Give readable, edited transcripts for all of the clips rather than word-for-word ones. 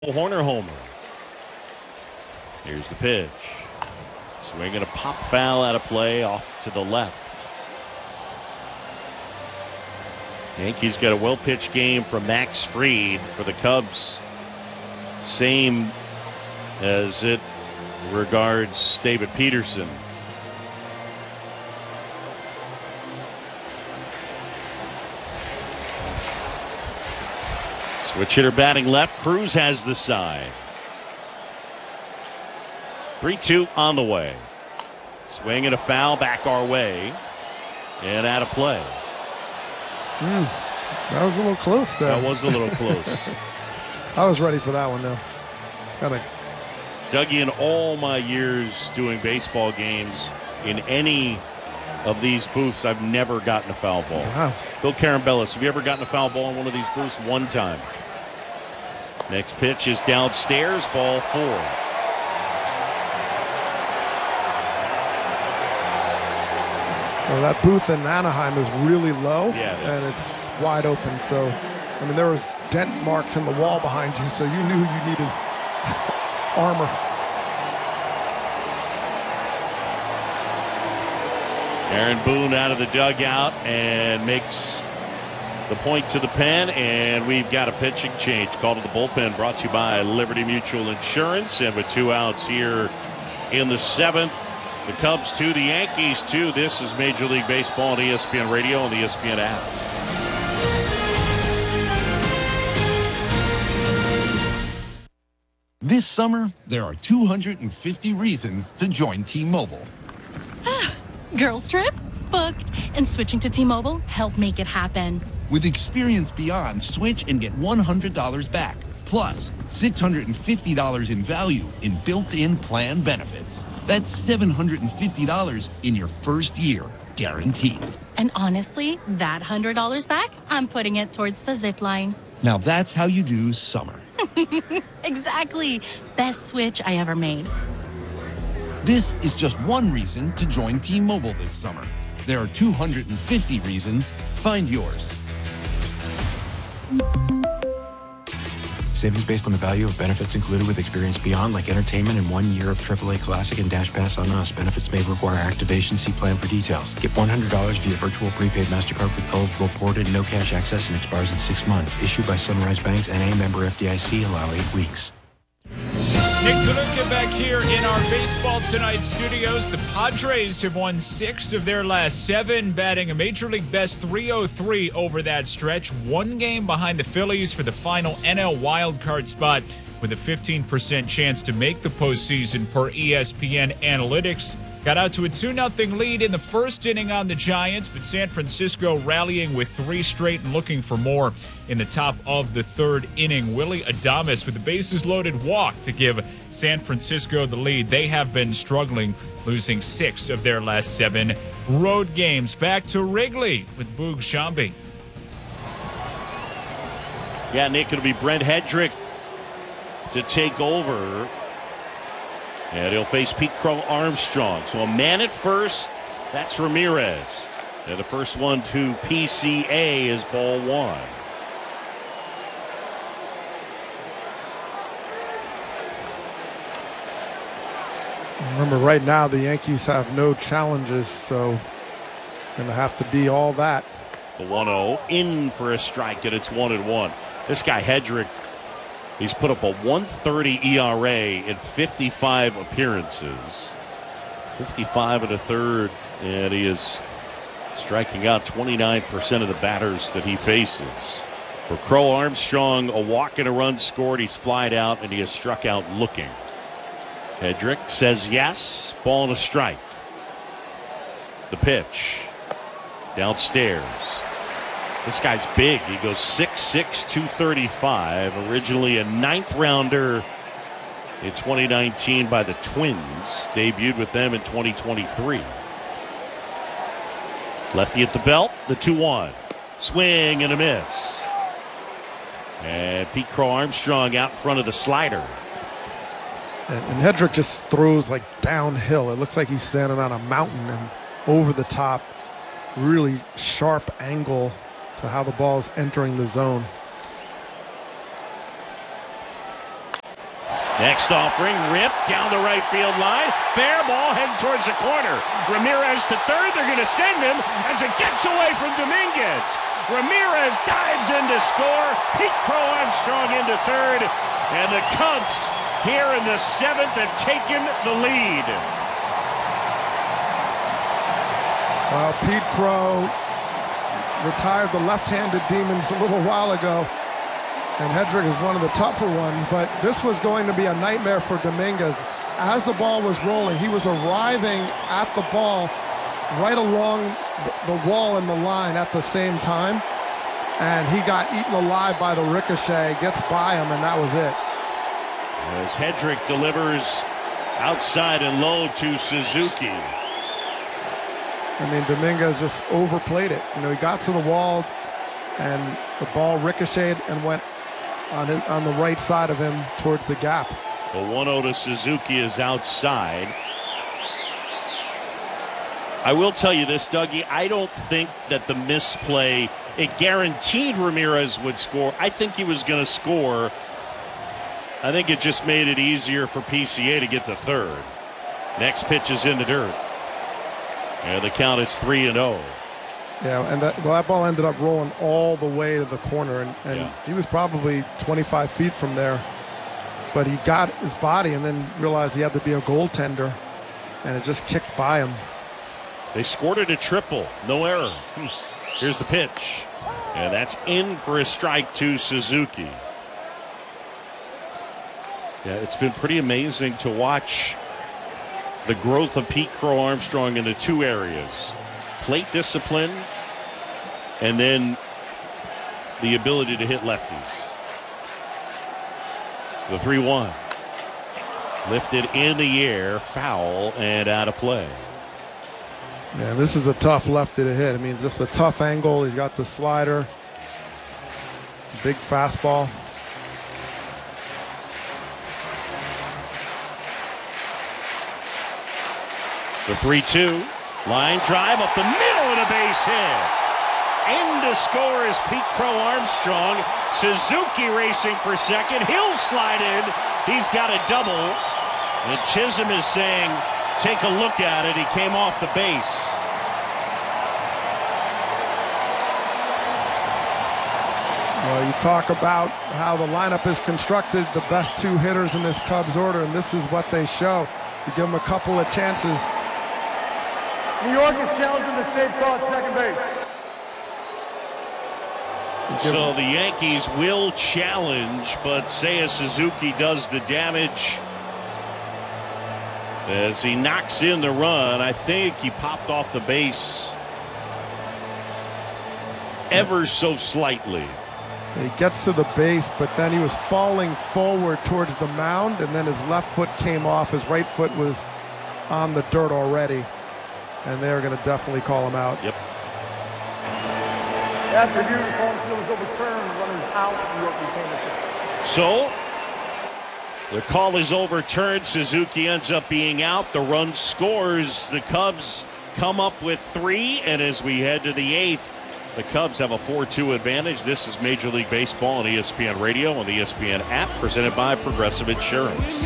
Horner homer. Here's the pitch. Swinging a pop foul out of play off to the left. Yankees got a well-pitched game from Max Fried for the Cubs. Same as it regards David Peterson. Switch hitter batting left. Cruz has the side. 3-2 on the way. Swing and a foul back our way. And out of play. That was a little close there. That was a little close. I was ready for that one, though. It's kind of. Dougie, in all my years doing baseball games, in any of these booths, I've never gotten a foul ball. Wow. Bill Carambellis, have you ever gotten a foul ball in one of these booths? One time. Next pitch is downstairs, ball 4. Well, that booth in Anaheim is really low, Yeah, it is. and it's wide open. So, I mean, there was dent marks in the wall behind you, so you knew you needed armor. Aaron Boone out of the dugout and makes the point to the pen, and we've got a pitching change. Call to the bullpen brought to you by Liberty Mutual Insurance. And with 2 outs here in the 7th, the Cubs 2, the Yankees 2. This is Major League Baseball on ESPN Radio and the ESPN app. This summer, there are 250 reasons to join T-Mobile. Girls trip? Booked. And switching to T-Mobile helped make it happen. With Experience Beyond, switch and get $100 back. Plus, $650 in value in built-in plan benefits. That's $750 in your first year, guaranteed. And honestly, that $100 back, I'm putting it towards the zip line. Now that's how you do summer. Exactly. Best switch I ever made. This is just one reason to join T-Mobile this summer. There are 250 reasons. Find yours. Savings based on the value of benefits included with Experience Beyond, like entertainment and 1 year of AAA Classic and Dash Pass on us. Benefits may require activation. See plan for details. Get $100 via virtual prepaid MasterCard with eligible port and no cash access and expires in 6 months. Issued by Sunrise Banks and a member FDIC. Allow 8 weeks. Nick DeLuca back here in our Baseball Tonight studios. The Padres have won 6 of their last 7, batting a Major League best .303 over that stretch. 1 game behind the Phillies for the final NL wildcard spot, with a 15% chance to make the postseason per ESPN Analytics. Got out to a 2-0 lead in the first inning on the Giants, but San Francisco rallying with 3 straight and looking for more in the top of the 3rd inning. Willy Adames with the bases loaded walk to give San Francisco the lead. They have been struggling, losing 6 of their last 7 road games. Back to Wrigley with Boog Sciambi. Yeah, Nick, it'll be Brent Hedrick to take over. And he'll face Pete Crow Armstrong. So a man at first, that's Ramirez. And the first one to PCA is ball 1. Remember, right now the Yankees have no challenges, so it's going to have to be all that. The 1-0 in for a strike, and it's 1-1. This guy Hedrick, he's put up a 1.30 ERA in 55 appearances. 55 1/3, and he is striking out 29% of the batters that he faces. For Crow Armstrong, a walk and a run scored. He's flied out, and he has struck out looking. Hedrick says yes. Ball and a strike. The pitch. Downstairs. This guy's big. He goes 6'6", 235. Originally a 9th rounder in 2019 by the Twins. Debuted with them in 2023. Lefty at the belt. The 2-1. Swing and a miss. And Pete Crow Armstrong out in front of the slider. And Hedrick just throws like downhill. It looks like he's standing on a mountain and over the top. Really sharp angle to how the ball is entering the zone. Next offering, ripped down the right field line. Fair ball heading towards the corner. Ramirez to third. They're going to send him as it gets away from Dominguez. Ramirez dives in to score. Pete Crow-Armstrong into third. And the Cubs here in the seventh have taken the lead. Well, Pete Crow retired the left-handed demons a little while ago. And Hedrick is one of the tougher ones, but this was going to be a nightmare for Dominguez. As the ball was rolling, he was arriving at the ball right along the wall and the line at the same time, and he got eaten alive by the ricochet, gets by him, and that was it. As Hedrick delivers outside and low to Suzuki. I mean, Dominguez just overplayed it. You know, he got to the wall, and the ball ricocheted and went on the right side of him towards the gap. The 1-0 to Suzuki is outside. I will tell you this, Dougie, I don't think that the misplay, it guaranteed Ramirez would score. I think he was going to score. I think it just made it easier for PCA to get to third. Next pitch is in the dirt. And the count is 3-0. Yeah, and that ball ended up rolling all the way to the corner, and he was probably 25 feet from there. But he got his body and then realized he had to be a goaltender, and it just kicked by him. They scored it a triple, no error. Here's the pitch, and that's in for a strike to Suzuki. Yeah, it's been pretty amazing to watch the growth of Pete Crow-Armstrong in the two areas. Plate discipline, and then the ability to hit lefties. The 3-1. Lifted in the air, foul, and out of play. Yeah, this is a tough lefty to hit. I mean, just a tough angle. He's got the slider, big fastball. The 3-2. Line drive up the middle and a base hit. In to score is Pete Crow-Armstrong. Suzuki racing for second. He'll slide in. He's got a double. And Chisholm is saying, take a look at it. He came off the base. Well, you talk about how the lineup is constructed, the best two hitters in this Cubs order, and this is what they show. You give them a couple of chances. New York is challenging the state call at second base. So the Yankees will challenge, but Seiya Suzuki does the damage as he knocks in the run. I think he popped off the base ever so slightly. He gets to the base, but then he was falling forward towards the mound, and then his left foot came off. His right foot was on the dirt already, and they're going to definitely call him out. Yep. After uniform field was overturned, runners out, New York retained the pitch. So the call is overturned. Suzuki ends up being out. The run scores. The Cubs come up with 3, and as we head to the 8th, the Cubs have a 4-2 advantage. This is Major League Baseball on ESPN Radio and the ESPN app, presented by Progressive Insurance.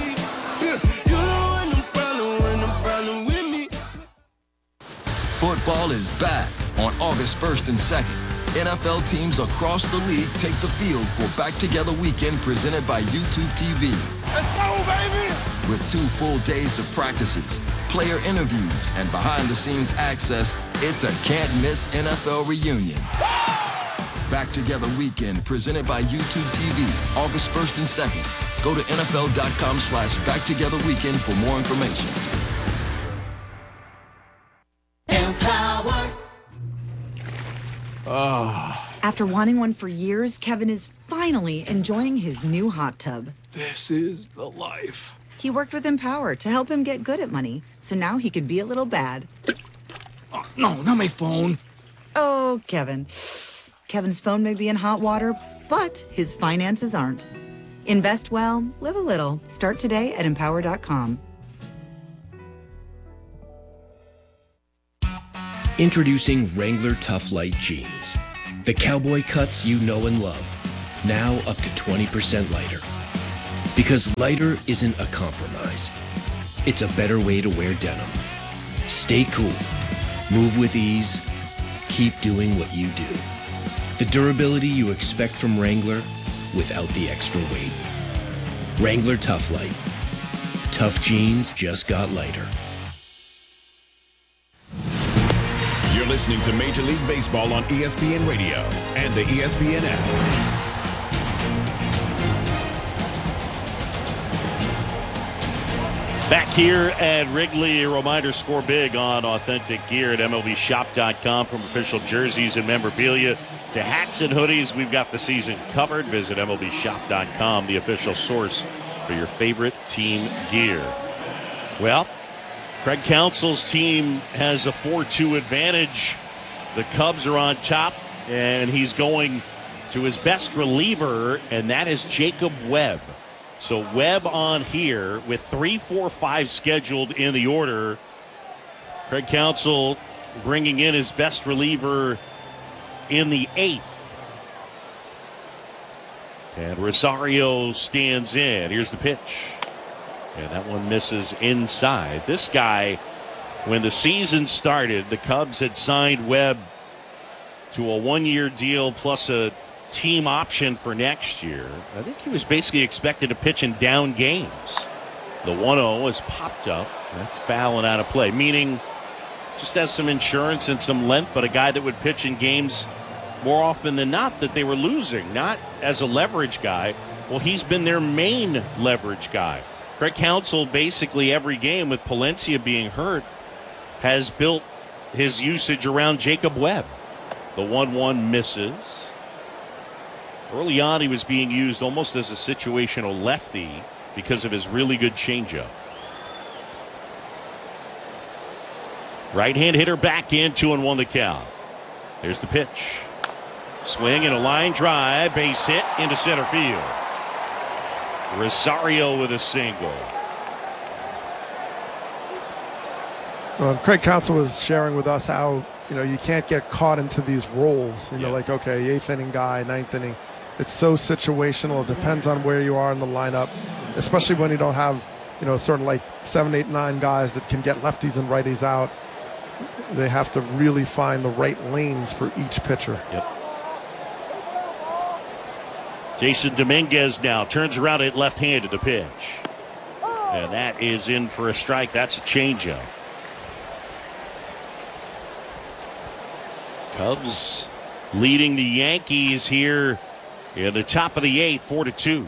Football is back on August 1st and 2nd. NFL teams across the league take the field for Back Together Weekend presented by YouTube TV. Let's go, baby! With 2 full days of practices, player interviews, and behind-the-scenes access, it's a can't-miss NFL reunion. Back Together Weekend presented by YouTube TV, August 1st and 2nd. Go to NFL.com/BackTogetherWeekend for more information. Empower. After wanting one for years, Kevin is finally enjoying his new hot tub. This is the life. He worked with Empower to help him get good at money, so now he can be a little bad. Oh, no, not my phone. Oh, Kevin. Kevin's phone may be in hot water, but his finances aren't. Invest well, live a little. Start today at Empower.com. Introducing Wrangler Tough Light Jeans. The cowboy cuts you know and love. Now up to 20% lighter. Because lighter isn't a compromise. It's a better way to wear denim. Stay cool. Move with ease. Keep doing what you do. The durability you expect from Wrangler without the extra weight. Wrangler Tough Light. Tough jeans just got lighter. You're listening to Major League Baseball on ESPN Radio and the ESPN app. Back here at Wrigley, a reminder, score big on authentic gear at MLBshop.com. From official jerseys and memorabilia to hats and hoodies, we've got the season covered. Visit MLBshop.com, the official source for your favorite team gear. Well, Craig Counsell's team has a 4-2 advantage. The Cubs are on top, and he's going to his best reliever, and that is Jacob Webb. So Webb on here with 3, 4, 5 scheduled in the order. Craig Counsell bringing in his best reliever in the 8th. And Rosario stands in. Here's the pitch. And that one misses inside. This guy, when the season started, the Cubs had signed Webb to a 1-year deal plus a team option for next year. I think he was basically expected to pitch in down games. The 1-0 has popped up. That's foul and out of play, meaning just has some insurance and some length, but a guy that would pitch in games more often than not that they were losing, not as a leverage guy. Well, he's been their main leverage guy. Craig Counsell, basically every game with Palencia being hurt, has built his usage around Jacob Webb. The 1-1 misses. Early on, he was being used almost as a situational lefty because of his really good changeup. Right-hand hitter back in, 2-1 the count. There's the pitch. Swing and a line drive, base hit into center field. Rosario with a single. Well, Craig Counsell was sharing with us how, you can't get caught into these roles. Like, okay, 8th inning guy, 9th inning. It's so situational. It depends on where you are in the lineup, especially when you don't have, certain like 7, 8, 9 guys that can get lefties and righties out. They have to really find the right lanes for each pitcher. Yep. Jason Dominguez now turns around at left-handed to pitch. And that is in for a strike. That's a changeup. Cubs leading the Yankees here in the top of the 8th, 4-2.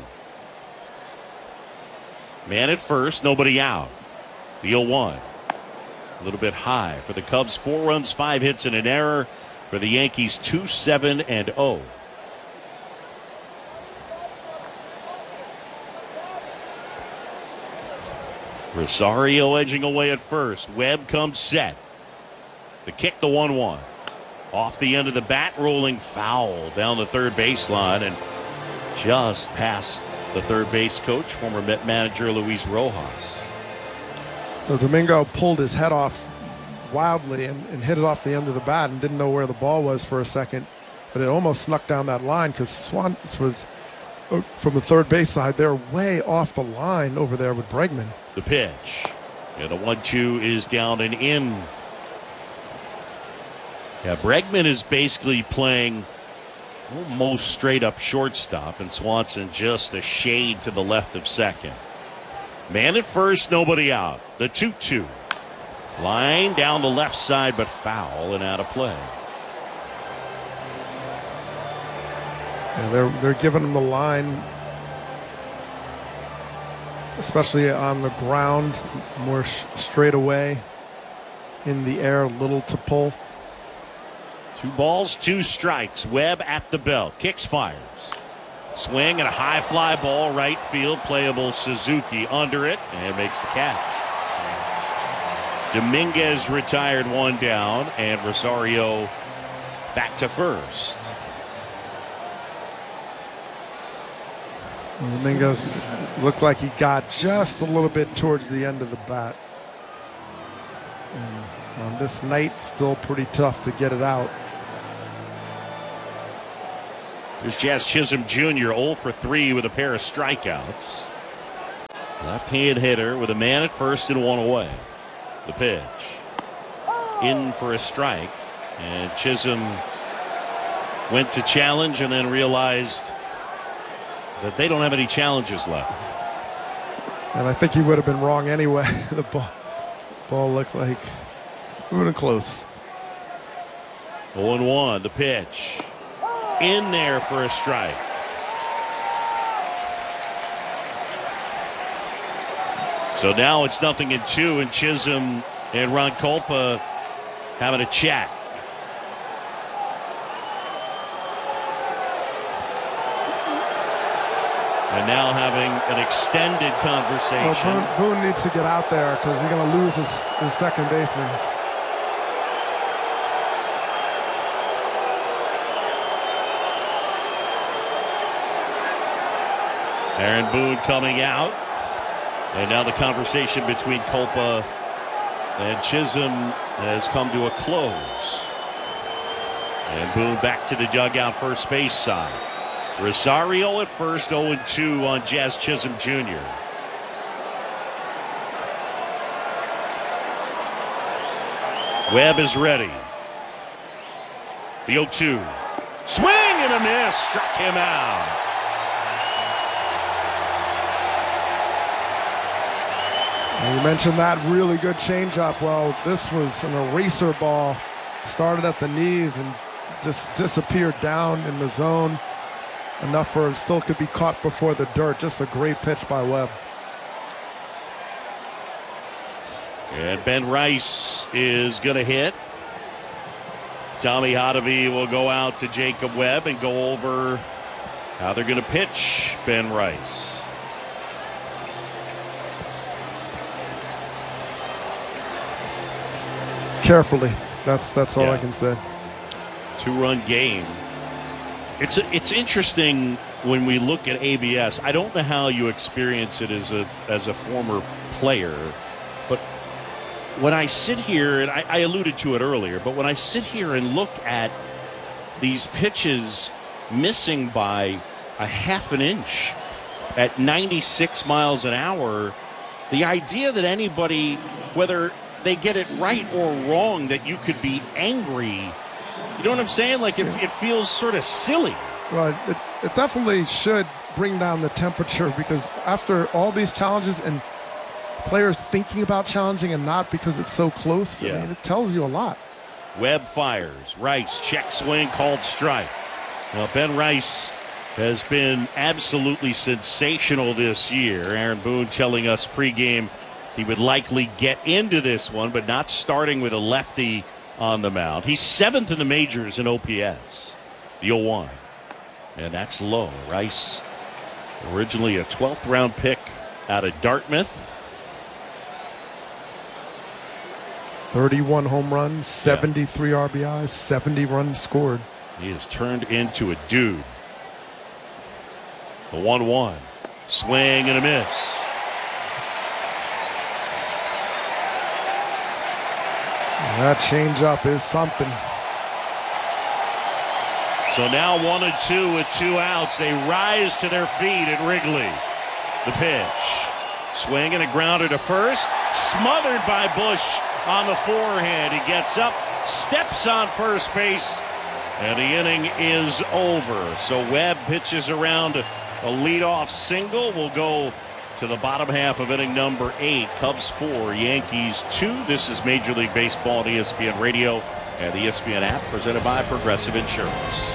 Man at first, nobody out. The 0-1. A little bit high for the Cubs. 4 runs, 5 hits, and an error. For the Yankees, 2-7-0. Rosario edging away at first. Webb comes set. The kick, the 1-1. Off the end of the bat, rolling foul down the third baseline and just past the third base coach, former Met manager Luis Rojas. Well, Domingo pulled his head off wildly and hit it off the end of the bat and didn't know where the ball was for a second, but it almost snuck down that line because Swans was from the third base side. They're way off the line over there with Bregman. The pitch. And the 1-2 is down and in. Yeah, Bregman is basically playing almost straight up shortstop, and Swanson just a shade to the left of second. Man at first, nobody out. The 2-2. Line down the left side, but foul and out of play. Yeah, they're giving him the line, especially on the ground, more straight away. In the air, little to pull. 2 balls, 2 strikes. Webb at the belt. Kicks, fires. Swing and a high fly ball right field. Playable Suzuki under it and makes the catch. Dominguez retired 1 down and Rosario back to first. Dominguez looked like he got just a little bit towards the end of the bat. And on this night, still pretty tough to get it out. There's Jazz Chisholm Jr. 0 for 3 with a pair of strikeouts. Left-hand hitter with a man at first and one away. The pitch. In for a strike. And Chisholm went to challenge and then realized that they don't have any challenges left. And I think he would have been wrong anyway. The ball looked like it would have been close. 0-1, the pitch. In there for a strike. So now it's 0-2, and Chisholm and Ron Kulpa having a chat. And now having an extended conversation. Well, Boone needs to get out there because he's going to lose his second baseman. Aaron Boone coming out. And now the conversation between Kulpa and Chisholm has come to a close. And Boone back to the dugout first base side. Rosario at first, 0-2 on Jazz Chisholm Jr. Webb is ready. The 0-2. Swing and a miss. Struck him out. You mentioned that really good changeup. Well, this was an eraser ball. Started at the knees and just disappeared down in the zone. Enough for it still could be caught before the dirt. Just a great pitch by Webb. And Ben Rice is going to hit. Tommy Hotovy will go out to Jacob Webb and go over how they're going to pitch Ben Rice. Carefully. That's all I can say. 2-run game. It's interesting when we look at ABS. I don't know how you experience it as a former player, but when I sit here, and I alluded to it earlier, but when I sit here and look at these pitches missing by a half an inch at 96 miles an hour, the idea that anybody, whether they get it right or wrong, that you could be angry. You know what I'm saying? Like, it feels sort of silly. Well, it definitely should bring down the temperature, because after all these challenges and players thinking about challenging and not because it's so close, I mean, it tells you a lot. Webb fires. Rice, check swing, called strike. Well, Ben Rice has been absolutely sensational this year. Aaron Boone telling us pregame he would likely get into this one, but not starting with a lefty on the mound. He's 7th in the majors in OPS, the 0-1. And that's low. Rice, originally a 12th round pick out of Dartmouth. 31 home runs, 73 RBIs, 70 runs scored. He has turned into a dude. The 1-1. Swing and a miss. That changeup is something. So now 1-2 with 2 outs. They rise to their feet at Wrigley. The pitch. Swing and a grounder to first. Smothered by Bush on the forehand. He gets up, steps on first base, and the inning is over. So Webb pitches around a leadoff single. We'll go to the bottom half of inning number 8. Cubs 4, Yankees 2. This is Major League Baseball on ESPN Radio and the ESPN app, presented by Progressive Insurance.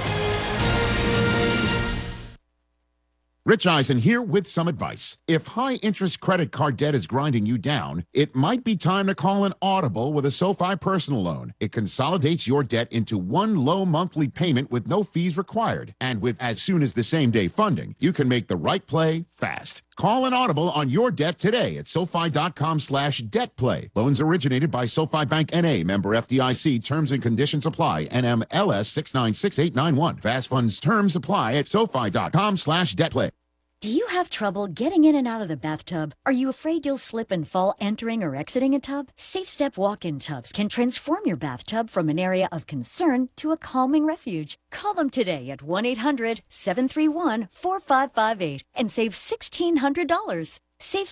Rich Eisen here with some advice. If high-interest credit card debt is grinding you down, it might be time to call an audible with a SoFi personal loan. It consolidates your debt into one low monthly payment with no fees required. And with as soon as the same-day funding, you can make the right play fast. Call an audible on your debt today at SoFi.com/debtplay. Loans originated by SoFi Bank N.A., member FDIC. Terms and conditions apply. NMLS 696891. Fast funds terms apply at SoFi.com/debtplay. Do you have trouble getting in and out of the bathtub? Are you afraid you'll slip and fall entering or exiting a tub? SafeStep walk-in tubs can transform your bathtub from an area of concern to a calming refuge. Call them today at 1-800-731-4558 and save $1,600.